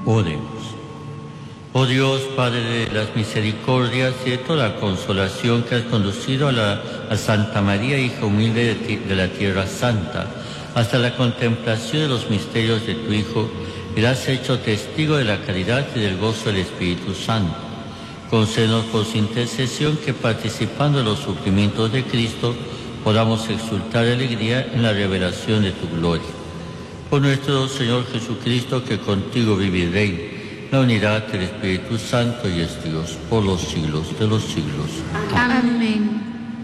Oremos. Oh Dios, Padre de las misericordias y de toda consolación, que has conducido a Santa María, hija humilde de la Tierra Santa, hasta la contemplación de los misterios de tu Hijo, y la has hecho testigo de la caridad y del gozo del Espíritu Santo. Concédenos por su intercesión que, participando de los sufrimientos de Cristo, podamos exultar de alegría en la revelación de tu gloria. Por nuestro Señor Jesucristo, que contigo vive y reina, la unidad del Espíritu Santo y es Dios por los siglos de los siglos. Amén.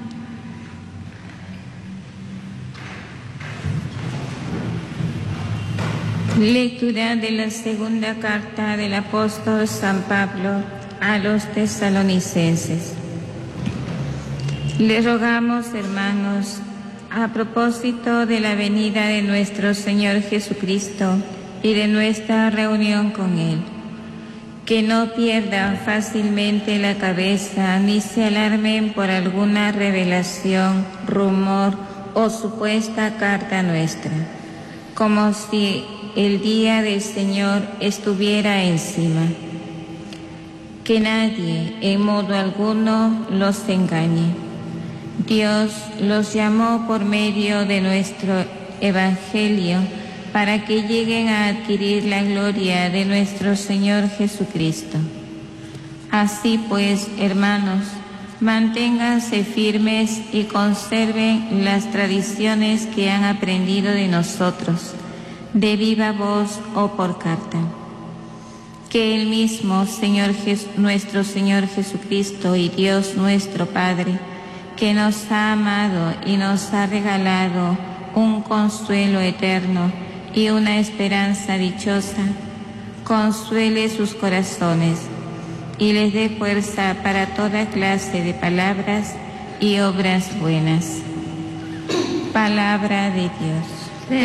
Lectura de la segunda carta del apóstol San Pablo a los tesalonicenses. Les rogamos, hermanos, a propósito de la venida de nuestro Señor Jesucristo y de nuestra reunión con Él, que no pierdan fácilmente la cabeza ni se alarmen por alguna revelación, rumor o supuesta carta nuestra, como si el día del Señor estuviera encima. Que nadie en modo alguno los engañe. Dios los llamó por medio de nuestro Evangelio para que lleguen a adquirir la gloria de nuestro Señor Jesucristo. Así pues, hermanos, manténganse firmes y conserven las tradiciones que han aprendido de nosotros, de viva voz o por carta. Que el mismo nuestro Señor Jesucristo y Dios nuestro Padre, que nos ha amado y nos ha regalado un consuelo eterno y una esperanza dichosa, consuele sus corazones y les dé fuerza para toda clase de palabras y obras buenas. Palabra de Dios.